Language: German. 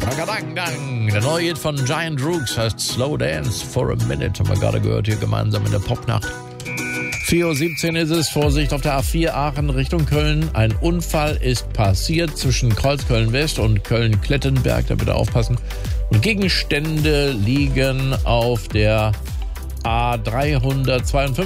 Der neue Hit von Giant Rooks heißt Slow Dance for a Minute. Haben wir gerade gehört hier gemeinsam in der Popnacht. 4:17 Uhr ist es. Vorsicht auf der A4 Aachen Richtung Köln. Ein Unfall ist passiert zwischen Kreuzköln West und Köln-Klettenberg. Da bitte aufpassen. Und Gegenstände liegen auf der A352